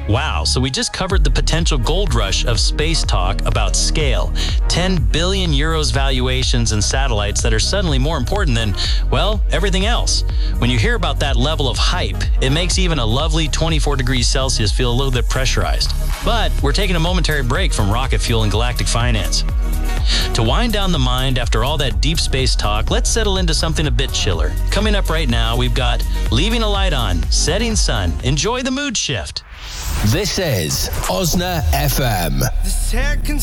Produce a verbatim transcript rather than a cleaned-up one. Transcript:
Wow, so we just covered the potential gold rush of space talk about scale. ten billion euros valuations and satellites that are suddenly more important than, well, everything else. When you hear about that level of hype, it makes even a lovely twenty-four degrees Celsius feel a little bit pressurized. But we're taking a momentary break from rocket fuel and galactic finance. To wind down the mind after all that deep space talk, let's settle into something a bit chiller. Coming up right now, we've got Leaving a Light On, Setting Sun. Enjoy the mood shift. This is Osna F M. The second